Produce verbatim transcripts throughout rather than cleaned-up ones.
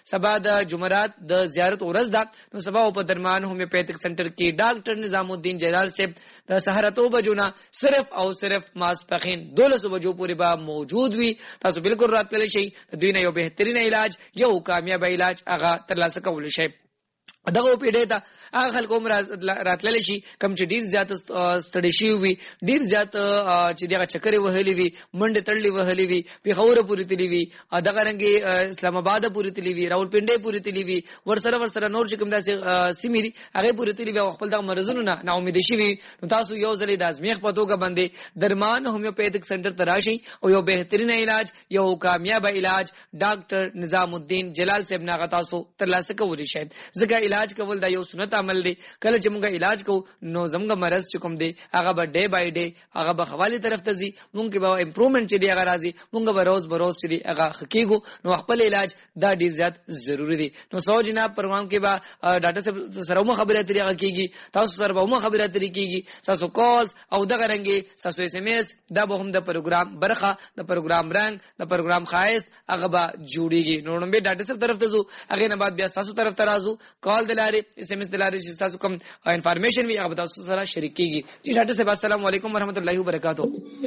سبا د جمعرات د زیارت ورځ ده. نو سبا په درمان هومیوپیتھک سنټر کې ډاکټر نظام الدین جلال صاحب د سحر اتو بجو نه صرف او صرف ماسپخین دولس بجو پورې به موجود وي. تاسو بالکل راتللی شئ. دوی نه یو بهترین علاج یو کامیاب علاج هغه ترلاسه کولی شئ. دغه پیډه ته هغه خلک هم راتللی شي کوم چې ډیر زیات ستړي شي وي، ډیر زیات چې دغه چکرې وهلې وي، منډه تړلې وهلې وي، پیښور پورې تللی وي، دغه رنګي اسلام آباد پورې تللی وي، راولپنډي پورې تللی وي، ورسره ورسره نور چې کوم داسې سیمې دي هغه پورې تللی وي، خپل دغه مرزونو نه نا امید شي وي. نو تاسو یو ځلې د ازمیخ په توګه باندې درمان هومیوپیتھک سنټر ته راشئ او یو بهترین علاج یو کامیاب علاج ډاکټر نظام الدین جلال صاحب نه تاسو ترلاسه کولی شئ. ځکه علاج کول دا یو سنت عمل دی. کله چې موږ علاج کوو نو زموږ مرض چې کوم دی هغه به ډے بای ډے هغه به خوالی طرف ته ځي، موږ به امپروومنت چې دی هغه راځي، موږ به روز به روز چې دی هغه خکېږو. نو خپل علاج دا ډیر زیات ضروری دی. نو سو جناب پروګرام کې به ډاکټر صاحب سره مو خبره اترې هغه کېږي، تاسو سره به مو خبره اترې کېږي، تاسو کالز او دغه رنګي تاسو اس ام اس دا به هم د پروګرام برخه د پروګرام رنګ د پروګرام خاص هغه به جوړیږي. نو نو به ډاکټر صاحب طرف ته ځو، هغه نه بعد بیا تاسو طرف ته راځو، کال دلاره اس ام اس دلاره چې تاسو کوم انفارمیشن وی هغه تاسو سره شریک کیږي. جی ډاکټر صاحب السلام علیکم ورحمۃ اللہ وبرکاتہ.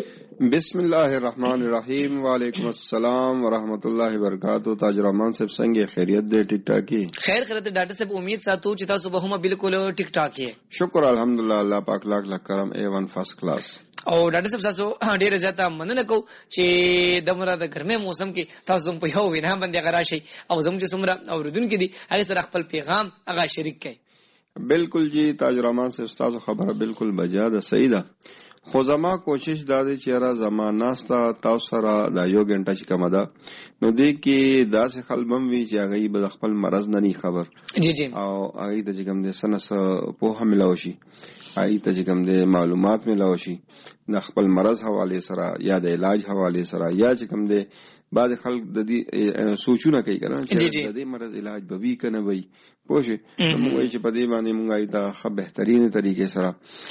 بسم الله الرحمن الرحیم. وعلیکم السلام ورحمۃ اللہ وبرکاتہ. تاج الرحمان صاحب څنګه خیریت دی؟ ټیک ټاک کی خیر خیریت ډاکټر صاحب، امید ساتو چې تاسو به هم بالکل ټیک ټاک یې. شکر الحمدلله، الله پاک لاکھ لاکھ کرم، اے ون فرست کلاس. او ډاکټر صاحب تاسو ډیره زیاته مننه کو چې د مره د ګرمه موسم کې تاسو په یو وینا باندې غراشي او زموږ چې څومره اوریدونکو دي هغه سره خپل پیغام هغه شریک کړي. بالکل جی تاج الرحمان سے استاد خبره بالکل بجا ده، صحیح ده. خو زما کوشش دا دی چې را زما ناستا تاسو سره دا یو غنټه چې کومه ده نو دې کې داسې خلبم وی چې هغه به خپل مرض نه ني خبر جی جی او هغه د کوم د سنس په هم ملاوي هغه ته کوم د معلومات ملاوي د خپل مرض حواله سره یا د علاج حواله سره یا چې کوم د بعض خلک د دې سوچونه کوي کنه چې د دې مرض علاج به وی کنه وي پوه موږ چې په دې باندې موږ ایدا خه بهترین طریقې سره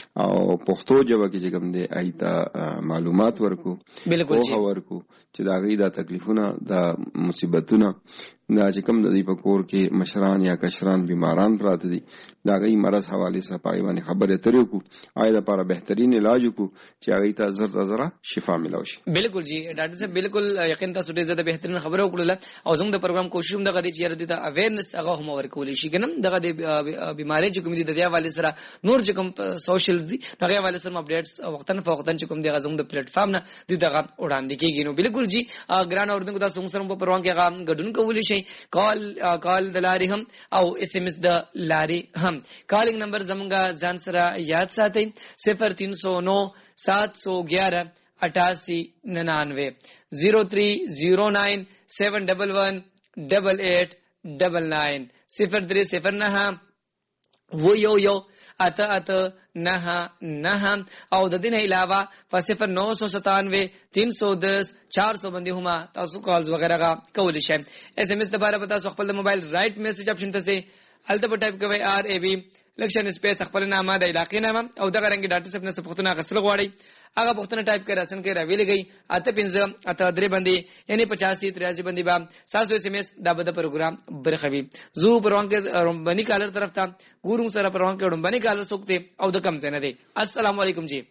او پښتو ژبه کې چې کوم دی ایدا معلومات ورکو بالکل او ورکو چې دا غي دا تکلیفونه دا مصیبتونه دا چې کوم د دې په کور کې مشران یا کشران بیماران پراته دي دا غي مرض حواله سره پای باندې خبره ترې کو ایدا لپاره بهترین علاج کو چې هغه ته زر زر شفا ملو شي. بالکل جی ډاکټر صاحب بالکل یقین تاسو ډېر زیاته بهترین خبره وکړه او زموږ د پروګرام کوشش هم دغه دي چې د اویرنس هغه هم ورکول شي کنه دغه د بیماری چې کوم دي د دې حواله سره نور چې کوم سوشل دي هغه حواله سره اپډیټس وختن فوختن چې کوم دغه زموږ د پلیټ فارم نه دغه وړاندې کیږي. نو بالکل جی ګران اوردونکو تاسو سره په پروګرام کې هغه غډون کولی شي کال کال د لاري هم او اس ام اس د لاري هم. کالینګ نمبر زمونږه ځان سره یاد ساتئ صفر تین سو نو سات سو گیارہ اٹھاسی ننانوے زیرو تھری زیرو نائن سیون ڈبل ون ڈبل ایٹ ڈبل نائن صفر تھری صفر نہ وہ یو یو اته اته نه نه او د دې نه علاوه په صفر نو سو ستانوے تین سو دس چار سو باندې هم تاسو کالز وغیرہ کولی شئ. ایس ایم ایس د بارے پتا خپل موبایل رائټ میسج اپشن ته سي الته په ټایپ کوي آر ای بی لکشن سپیس خپل نامه د علاقې نامه او دغه رنګ ډاټا سپ نه صفتونه غسل غواړي هغه پښتنه ټایپ کړئ اسن کې راوي لګي اته پنځه اته درې باندې یعنی پچاسی تریاسی باندې با ساسو اس ام اس دا به د پروګرام برخوي زو پروان کې رومبني کالر طرف ته ګورو سره پروان کې رومبني کالر سوکته او د کم څنګه دی. السلام علیکم جی.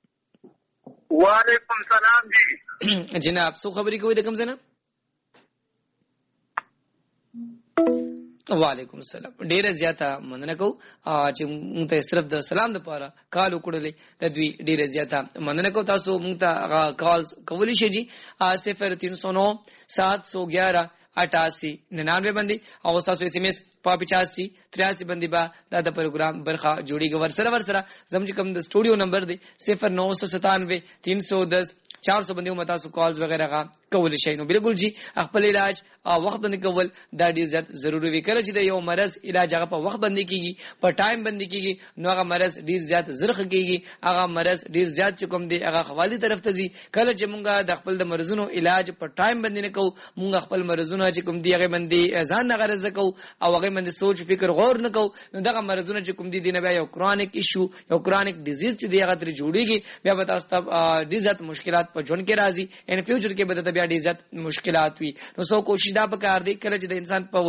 وعلیکم سلام جی. جناب سو خبري کوي د کم څنګه؟ وعلیکم السلام. ډیره زیاته مننه کو چې موږ ته صرف د سلام لپاره کال وکړلې د دوی ډیره زیاته مننه کو. تاسو موږ ته کال کولی شئ جی صفر تین سو نو سات سو گیارہ اٹھاسی ننانوے باندې او تاسو اس ام اس په پچاسی تریاسی باندې با دا د پروګرام برخه جوړیږي. ورسره ورسره زموږ کوم د سټوډیو نمبر دی صفر نو سو ستانوے تین سو دس چار سو باندې متا سو کالز وغیرہ غا کول شي. نو بالکل جی خپل علاج وخت باندې کول دا ډیر زیات ضروری وی کړي چې د یو مرض علاج هغه په وخت باندې کیږي په ټایم باندې کیږي نو هغه مرض ډیر زیات زرخه کیږي هغه مرض ډیر زیات چې کوم دی هغه خوالی طرف ته ځي. کله چې مونږه د خپل د مرزونو علاج په ټایم باندې نه کوو مونږ خپل مرزونه چې کوم دی هغه باندې ځان نه غرض کوو او هغه باندې سوچ فکر غور نه کوو نو دغه مرزونه چې کوم دی دینه بیا یو کرونیک ایشو یو کرونیک ډیزیز چې دی هغه تر جوړیږي بیا به تاسو ته ډیر زیات مشکلات په ژوند کې راځي ان فیوچر کې به د بیا ډیر زیات مشکلات وي. نو سو کوشش دا وکړئ کله چې د انسان په